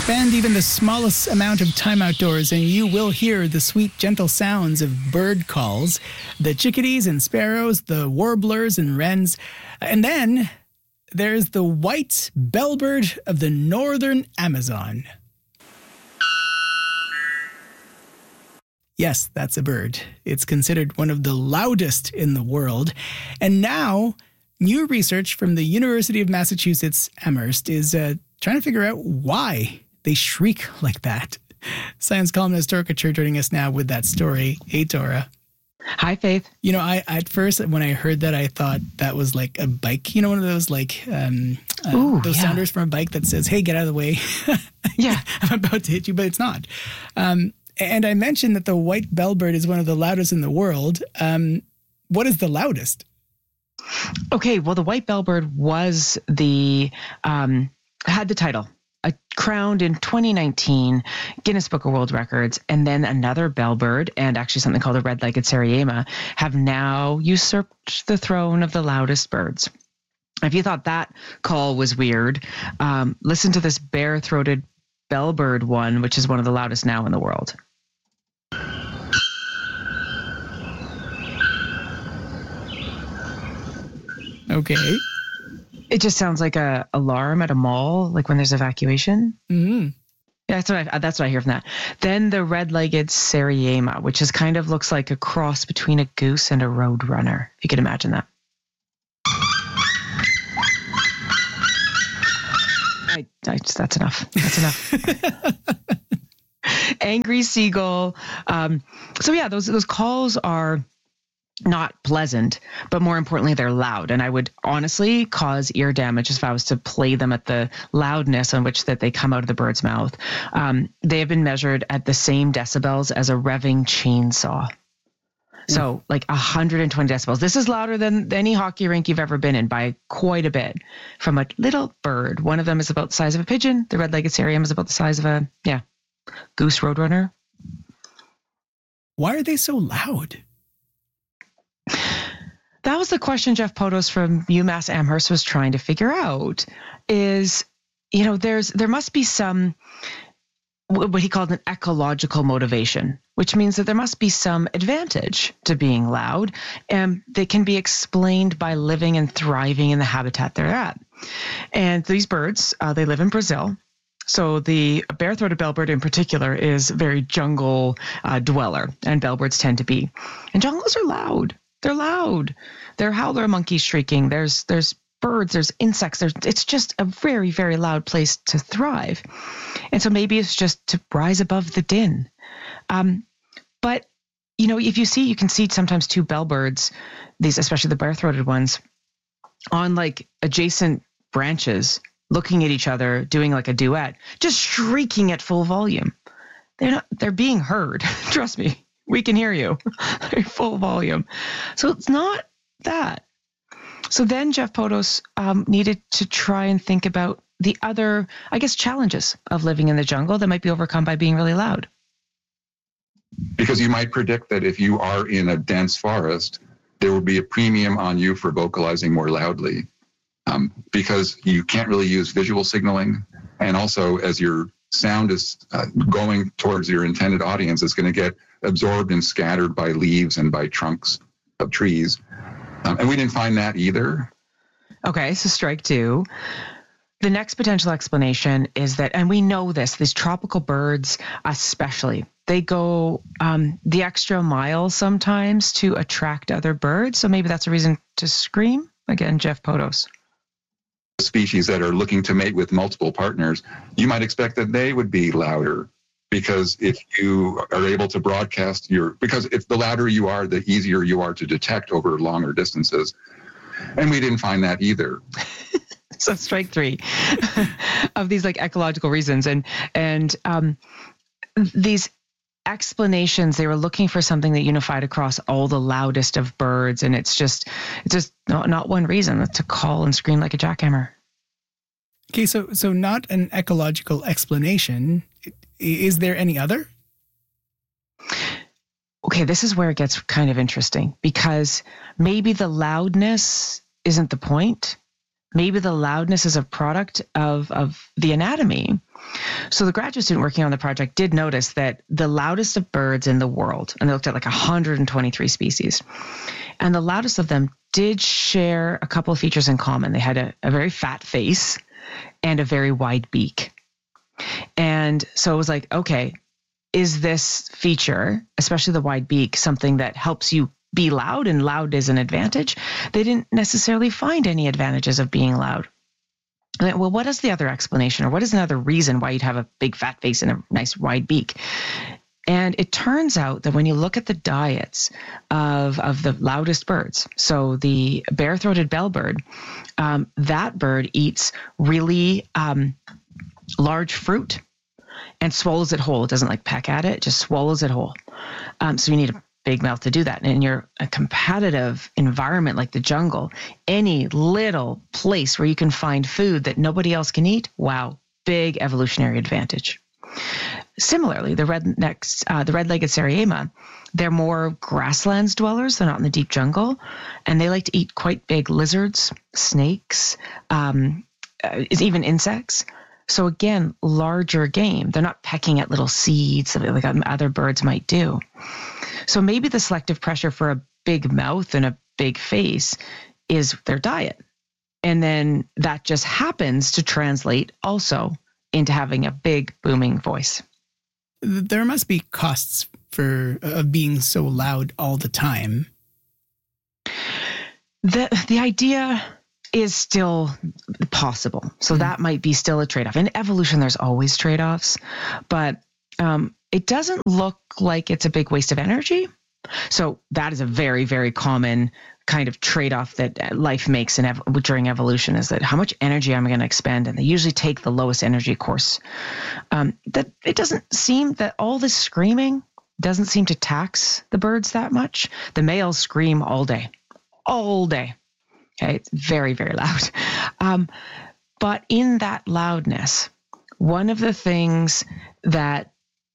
Spend even the smallest amount of time outdoors and you will hear the sweet, gentle sounds of bird calls, the chickadees and sparrows, the warblers and wrens. And then there's the white bellbird of the northern Amazon. Yes, that's a bird. It's considered one of the loudest in the world. And now, new research from the University of Massachusetts Amherst is trying to figure out why they shriek like that. Science columnist Torka Chur joining us now with that story. Hey, Tora. Hi, Faith. You know, I at first, when I heard that, I thought that was like a bike. You know, one of those sounders from a bike that says, hey, get out of the way. Yeah. I'm about to hit you, but it's not. And I mentioned that the white bellbird is one of the loudest in the world. What is the loudest? Okay, well, the white bellbird was had the title, crowned in 2019, Guinness Book of World Records, and then another bellbird and actually something called a red-legged Sariema have now usurped the throne of the loudest birds. If you thought that call was weird, listen to this bare-throated bellbird one, which is one of the loudest now in the world. Okay. It just sounds like a alarm at a mall, like when there's evacuation. Mm-hmm. Yeah, that's what I hear from that. Then the red-legged Sariema, which is kind of looks like a cross between a goose and a roadrunner, if you could imagine that. That's enough. That's enough. Angry seagull. So yeah, those calls are not pleasant, but more importantly, they're loud. And I would honestly cause ear damage if I was to play them at the loudness on which that they come out of the bird's mouth. They have been measured at the same decibels as a revving chainsaw. So like 120 decibels. This is louder than any hockey rink you've ever been in by quite a bit from a little bird. One of them is about the size of a pigeon. The red-legged Sariema is about the size of a, goose roadrunner. Why are they so loud? That was the question Jeff Potos from UMass Amherst was trying to figure out is, there must be some, what he called an ecological motivation, which means that there must be some advantage to being loud, and they can be explained by living and thriving in the habitat they're at. And these birds, they live in Brazil. So the bare-throated bellbird in particular is a very jungle dweller, and bellbirds tend to be. And jungles are loud. They're loud. There are howler monkeys shrieking. There's birds, there's insects. It's just a very, very loud place to thrive. And so maybe it's just to rise above the din. But, if you can see sometimes two bellbirds, these, especially the bare-throated ones, on like adjacent branches, looking at each other, doing like a duet, just shrieking at full volume. They're being heard. Trust me, we can hear you. They're full volume. So it's not that. So then Jeff Potos needed to try and think about the other, challenges of living in the jungle that might be overcome by being really loud. Because you might predict that if you are in a dense forest, there will be a premium on you for vocalizing more loudly. Because you can't really use visual signaling. And also, as your sound is going towards your intended audience, it's going to get absorbed and scattered by leaves and by trunks of trees. And we didn't find that either. Okay, so strike two. The next potential explanation is that, and we know this, these tropical birds especially, they go the extra mile sometimes to attract other birds. So maybe that's a reason to scream. Again, Jeff Potos. Species that are looking to mate with multiple partners, you might expect that they would be louder, because if you are able to broadcast because if the louder you are, the easier you are to detect over longer distances. And we didn't find that either. So strike three of these like ecological reasons. And these explanations, they were looking for something that unified across all the loudest of birds, and it's just not one reason to call and scream like a jackhammer. Okay, so not an ecological explanation. Is there any other? Okay, this is where it gets kind of interesting, because maybe the loudness isn't the point. Maybe the loudness is a product of the anatomy. So the graduate student working on the project did notice that the loudest of birds in the world, and they looked at like 123 species, and the loudest of them did share a couple of features in common. They had a very fat face and a very wide beak. And so it was like, okay, is this feature, especially the wide beak, something that helps you be loud, and loud is an advantage? They didn't necessarily find any advantages of being loud. Well, what is the other explanation, or what is another reason why you'd have a big fat face and a nice wide beak? And it turns out that when you look at the diets of the loudest birds, so the bare-throated bellbird, that bird eats really large fruit and swallows it whole. It doesn't like peck at it, just swallows it whole. So you need a big mouth to do that. And in a competitive environment like the jungle, any little place where you can find food that nobody else can eat, wow, big evolutionary advantage. Similarly, the red-legged Sariema, they're more grasslands dwellers. They're not in the deep jungle, and they like to eat quite big lizards, snakes, even insects. So again, larger game. They're not pecking at little seeds like other birds might do. So maybe the selective pressure for a big mouth and a big face is their diet. And then that just happens to translate also into having a big booming voice. There must be costs for being so loud all the time. The idea is still possible. So that might be still a trade-off. In evolution, there's always trade-offs, but it doesn't look like it's a big waste of energy. So that is a very, very common kind of trade-off that life makes during evolution, is that how much energy am I going to expend? And they usually take the lowest energy course. That it doesn't seem that all this screaming doesn't seem to tax the birds that much. The males scream all day. Okay, it's very, very loud. But in that loudness, one of the things that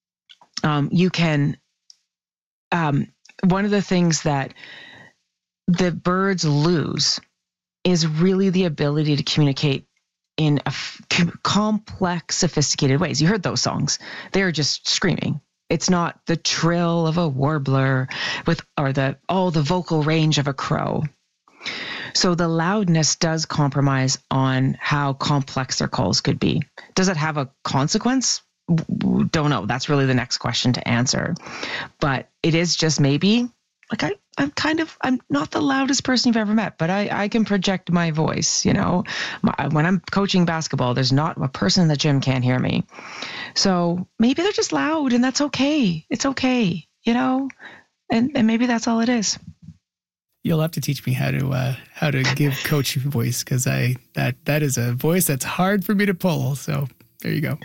one of the things that the birds lose is really the ability to communicate in complex, sophisticated ways. You heard those songs. They're just screaming. It's not the trill of a warbler or the vocal range of a crow. So the loudness does compromise on how complex their calls could be. Does it have a consequence? Don't know. That's really the next question to answer. But it is just maybe, like I'm not the loudest person you've ever met, but I can project my voice, you know. When I'm coaching basketball, there's not a person in the gym can't hear me. So maybe they're just loud, and that's okay. It's okay, you know, and maybe that's all it is. You'll have to teach me how to give coach voice, because that is a voice that's hard for me to pull. So there you go.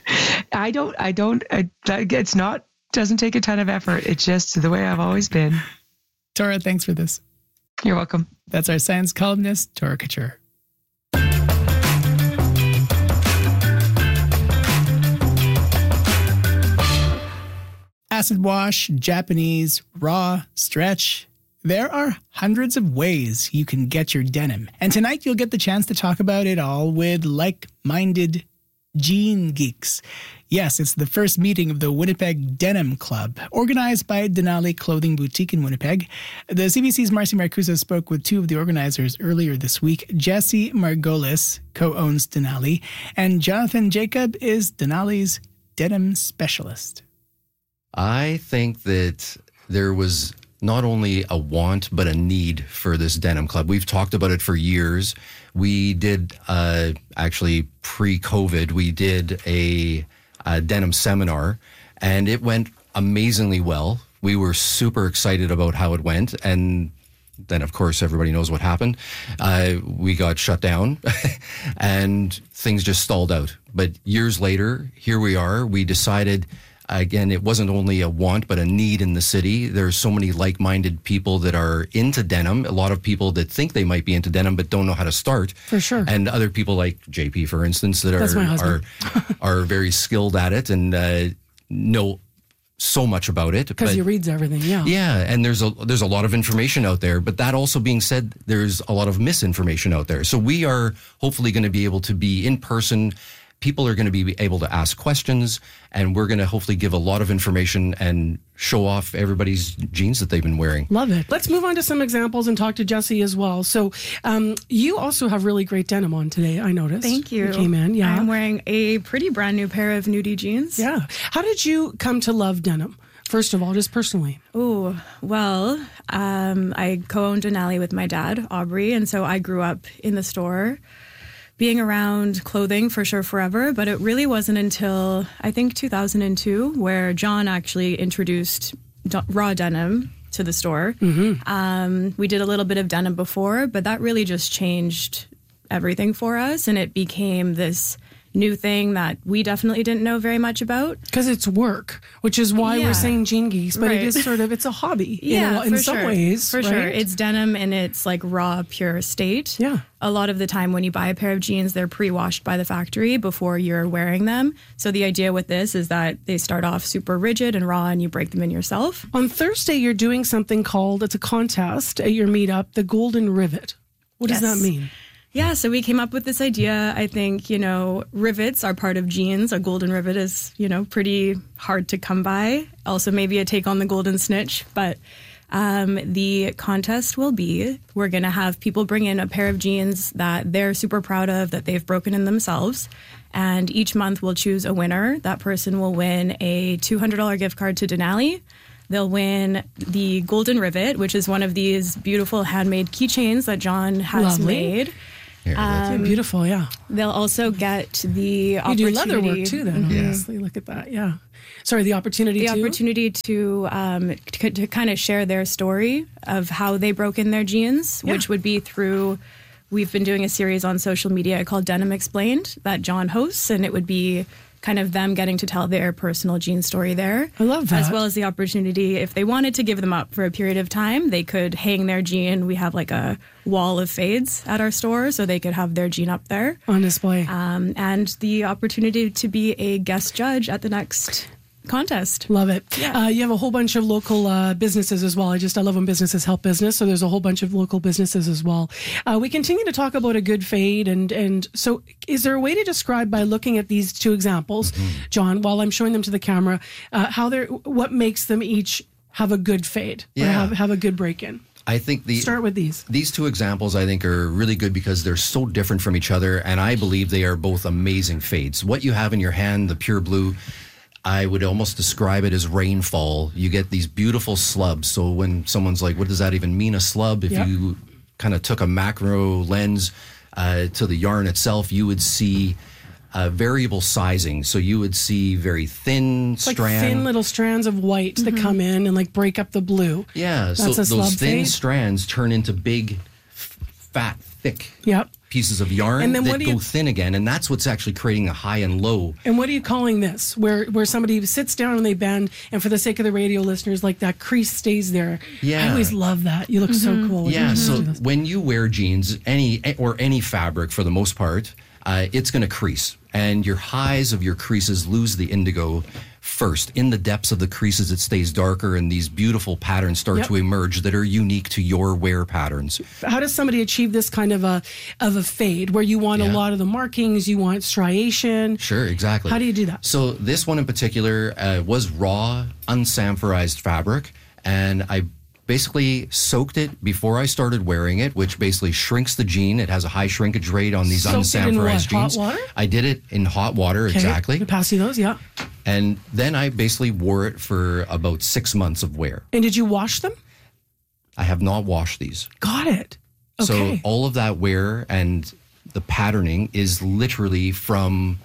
Doesn't take a ton of effort. It's just the way I've always been. Tora, thanks for this. You're welcome. That's our science columnist, Tora Couture. Acid wash, Japanese, raw, stretch. There are hundreds of ways you can get your denim. And tonight you'll get the chance to talk about it all with like-minded jean geeks. Yes, it's the first meeting of the Winnipeg Denim Club, organized by Denali Clothing Boutique in Winnipeg. The CBC's Marcy Marcuso spoke with two of the organizers earlier this week. Jesse Margolis co-owns Denali, and Jonathan Jacob is Denali's denim specialist. I think that there was not only a want, but a need for this denim club. We've talked about it for years. We did, actually pre-COVID, we did a denim seminar, and it went amazingly well. We were super excited about how it went. And then, of course, everybody knows what happened. We got shut down and things just stalled out. But years later, here we are. We decided, again, it wasn't only a want, but a need in the city. There's so many like-minded people that are into denim. A lot of people that think they might be into denim, but don't know how to start. For sure. And other people like JP, for instance, that That's my husband. are very skilled at it and know so much about it. Because he reads everything, yeah. Yeah, and there's a lot of information out there. But that also being said, there's a lot of misinformation out there. So we are hopefully going to be able to be in person. People are going to be able to ask questions, and we're going to hopefully give a lot of information and show off everybody's jeans that they've been wearing. Love it. Let's move on to some examples and talk to Jessie as well. So you also have really great denim on today, I noticed. Thank you. You came in, yeah. I'm wearing a pretty brand new pair of nudie jeans. Yeah. How did you come to love denim? First of all, just personally. Oh, well, I co-owned Denali with my dad, Aubrey, and so I grew up in the store being around clothing for sure forever, but it really wasn't until I think 2002 where John actually introduced raw denim to the store. Mm-hmm. We did a little bit of denim before, but that really just changed everything for us, and it became this new thing that we definitely didn't know very much about. Because it's work, which is why we're saying Jean Geese, but it is sort of, it's a hobby. Yeah, in some ways. For sure. It's denim in its like raw, pure state. Yeah. A lot of the time when you buy a pair of jeans, they're pre-washed by the factory before you're wearing them. So the idea with this is that they start off super rigid and raw and you break them in yourself. On Thursday, you're doing something called, it's a contest at your meetup, the Golden Rivet. What does that mean? Yeah, so we came up with this idea. I think, rivets are part of jeans. A golden rivet is, pretty hard to come by. Also, maybe a take on the golden snitch. But the contest will be, we're going to have people bring in a pair of jeans that they're super proud of, that they've broken in themselves. And each month we'll choose a winner. That person will win a $200 gift card to Denali. They'll win the Golden Rivet, which is one of these beautiful handmade keychains that John has made. Beautiful, yeah. They'll also get the opportunity. You do leather work too, then. Obviously, look at that. Yeah. Sorry, the opportunity. The opportunity to kind of share their story of how they broke in their jeans, which would be through. We've been doing a series on social media called Denim Explained that John hosts, and it would be kind of them getting to tell their personal jean story there. I love that. As well as the opportunity, if they wanted to give them up for a period of time, they could hang their jean. We have like a wall of fades at our store, so they could have their jean up there. On display. And the opportunity to be a guest judge at the next contest. Love it. Yeah. You have a whole bunch of local businesses as well. I love when businesses help business. So there's a whole bunch of local businesses as well. We continue to talk about a good fade. And so is there a way to describe by looking at these two examples, John, while I'm showing them to the camera, what makes them each have a good fade or have a good break-in? I think start with these. These two examples, I think, are really good because they're so different from each other. And I believe they are both amazing fades. What you have in your hand, the pure blue, I would almost describe it as rainfall. You get these beautiful slubs. So when someone's like, what does that even mean, a slub? If you kind of took a macro lens to the yarn itself, you would see variable sizing. So you would see very thin strands. Like thin little strands of white that come in and like break up the blue. Yeah. That's so a slub those thin fade. strands turn into big, fat, thick pieces of yarn and then that go thin again, and that's what's actually creating a high and low. And what are you calling this? Where somebody sits down and they bend, and for the sake of the radio listeners, like that crease stays there. Yeah. I always love that. You look so cool. Yeah, so when you wear jeans, any fabric for the most part, it's going to crease, and your highs of your creases lose the indigo first. In the depths of the creases, it stays darker, and these beautiful patterns start to emerge that are unique to your wear patterns. How does somebody achieve this kind of a fade where you want a lot of the markings, you want striation? Sure, exactly. How do you do that? So this one in particular was raw, unsamphorized fabric, and I basically soaked it before I started wearing it, which basically shrinks the jean. It has a high shrinkage rate on these unsamphorized jeans. Hot water? I did it in hot water, exactly. Pass you those, yeah. And then I basically wore it for about 6 months of wear. And did you wash them? I have not washed these. Got it. Okay. So all of that wear and the patterning is literally from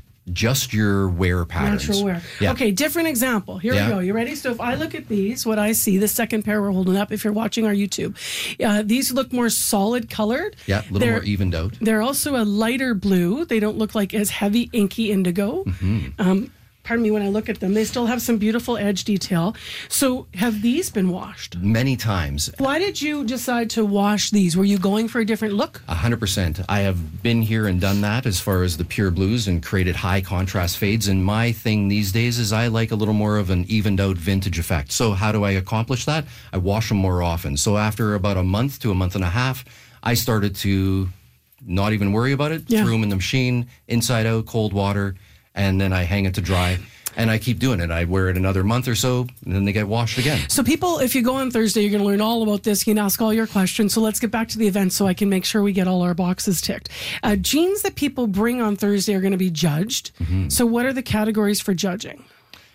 just your wear patterns. Natural wear. Yeah. Okay, different example. Here we go. You ready? So if I look at these, what I see, the second pair we're holding up, if you're watching our YouTube, these look more solid colored. Yeah, a little more evened out. They're also a lighter blue. They don't look like as heavy, inky indigo. pardon me, when I look at them, they still have some beautiful edge detail. So have these been washed? Many times. Why did you decide to wash these? Were you going for a different look? 100%. I have been here and done that as far as the pure blues and created high contrast fades. And my thing these days is I like a little more of an evened out vintage effect. So how do I accomplish that? I wash them more often. So after about a month to a month and a half, I started to not even worry about it. Yeah. Threw them in the machine, inside out, cold water, and then I hang it to dry. And I keep doing it. I wear it another month or so, and then they get washed again. So people, if you go on Thursday, you're going to learn all about this. You can ask all your questions. So let's get back to the event so I can make sure we get all our boxes ticked. Jeans that people bring on Thursday are going to be judged. Mm-hmm. So what are the categories for judging?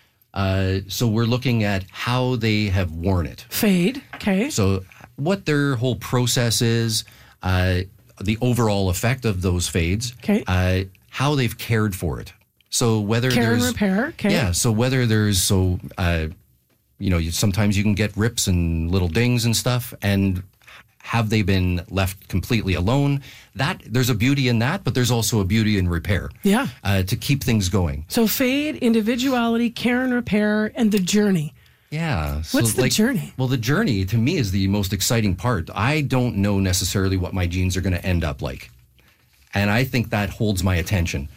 So we're looking at how they have worn it. Fade, okay. So what their whole process is, the overall effect of those fades, okay. How they've cared for it. So whether care there's and repair, okay. Yeah. So whether there's sometimes you can get rips and little dings and stuff, and have they been left completely alone? That there's a beauty in that, but there's also a beauty in repair. Yeah. To keep things going. So fade, individuality, care and repair, and the journey. Yeah. What's the journey? Well, the journey to me is the most exciting part. I don't know necessarily what my jeans are going to end up like, and I think that holds my attention.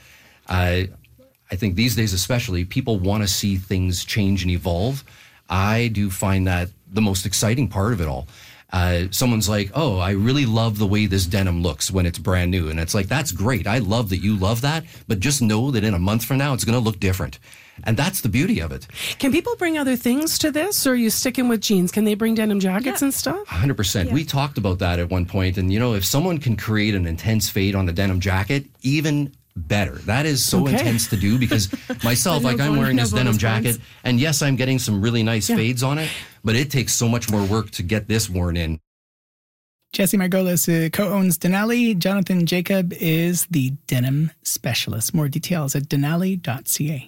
I think these days especially, people want to see things change and evolve. I do find that the most exciting part of it all. Someone's like, oh, I really love the way this denim looks when it's brand new. And it's like, that's great. I love that you love that. But just know that in a month from now, it's going to look different. And that's the beauty of it. Can people bring other things to this, or are you sticking with jeans? Can they bring denim jackets and stuff? 100%. Yeah. We talked about that at one point. And, if someone can create an intense fade on a denim jacket, even better. That is so intense to do, because myself, I'm wearing this denim jacket, and yes, I'm getting some really nice fades on it, but it takes so much more work to get this worn in. Jesse Margolis co-owns Denali. Jonathan Jacob is the denim specialist. More details at denali.ca.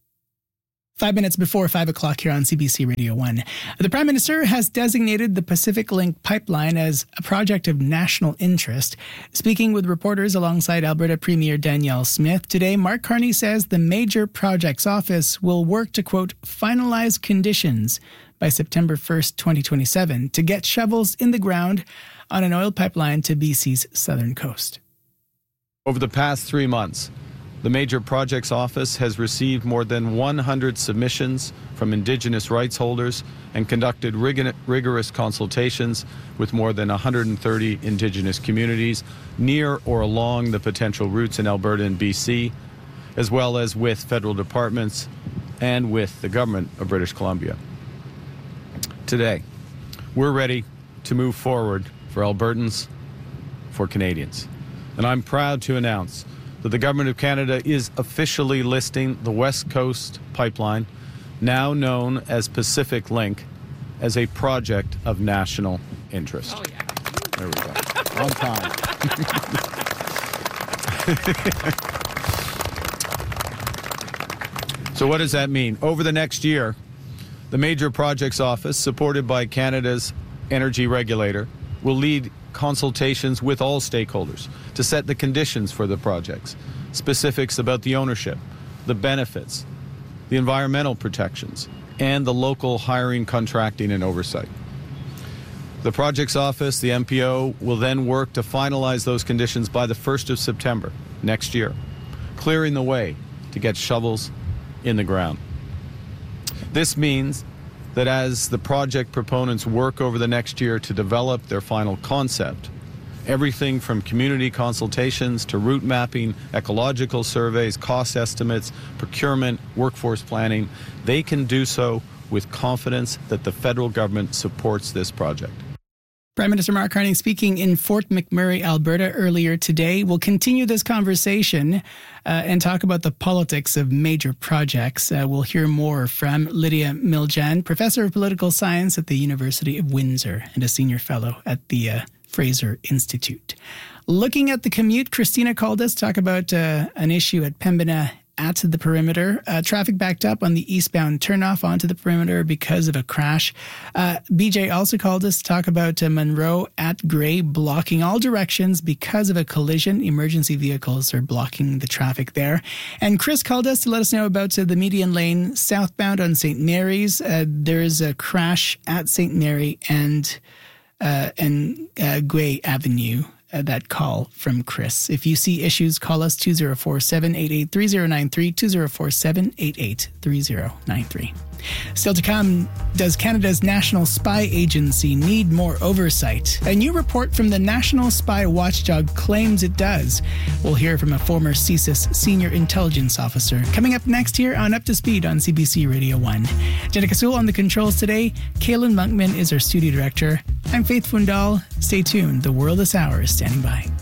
5 minutes before 5 o'clock here on CBC Radio 1. The Prime Minister has designated the Pacific Link pipeline as a project of national interest. Speaking with reporters alongside Alberta Premier Danielle Smith today, Mark Carney says the Major Projects Office will work to, quote, finalize conditions by September 1st, 2027 to get shovels in the ground on an oil pipeline to BC's southern coast. Over the past 3 months, the Major Projects Office has received more than 100 submissions from Indigenous rights holders and conducted rigorous consultations with more than 130 Indigenous communities near or along the potential routes in Alberta and BC, as well as with federal departments and with the government of British Columbia. Today, we're ready to move forward for Albertans, for Canadians. And I'm proud to announce that the Government of Canada is officially listing the West Coast Pipeline, now known as Pacific Link, as a project of national interest. Oh, yeah. There we go. On time. So what does that mean? Over the next year, the Major Projects Office, supported by Canada's energy regulator, will lead consultations with all stakeholders to set the conditions for the projects, specifics about the ownership, the benefits, the environmental protections, and the local hiring, contracting, and oversight. The Projects Office, the MPO, will then work to finalize those conditions by the 1st of September next year, clearing the way to get shovels in the ground. This means that as the project proponents work over the next year to develop their final concept, everything from community consultations to route mapping, ecological surveys, cost estimates, procurement, workforce planning, they can do so with confidence that the federal government supports this project. Prime Minister Mark Carney speaking in Fort McMurray, Alberta earlier today. We'll continue this conversation and talk about the politics of major projects. We'll hear more from Lydia Miljan, Professor of Political Science at the University of Windsor and a Senior Fellow at the Fraser Institute. Looking at the commute, Christina called us to talk about an issue at Pembina at the perimeter. Traffic backed up on the eastbound turnoff onto the perimeter because of a crash. BJ also called us to talk about Monroe at Gray blocking all directions because of a collision. Emergency vehicles are blocking the traffic there. And Chris called us to let us know about the median lane southbound on St. Mary's. There is a crash at St. Mary and Guay Avenue. That call from Chris. If you see issues, call us 204-788-3093, 204-788-3093. Still to come, does Canada's National Spy Agency need more oversight? A new report from the National Spy Watchdog claims it does. We'll hear from a former CSIS senior intelligence officer. Coming up next here on Up to Speed on CBC Radio 1. Jenica Sewell on the controls today. Kaylin Monkman is our studio director. I'm Faith Fundal. Stay tuned. The World is Ours standing by.